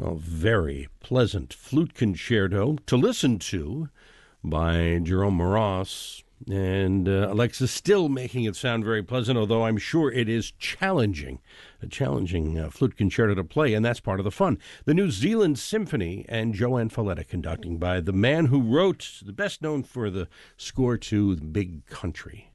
A very pleasant flute concerto to listen to by Jerome Moross. And Alexis still making it sound very pleasant, although I'm sure it is challenging, a challenging flute concerto to play, and that's part of the fun. The New Zealand Symphony and Joanne Falletta conducting by the man who wrote, the best known for the score to The Big Country.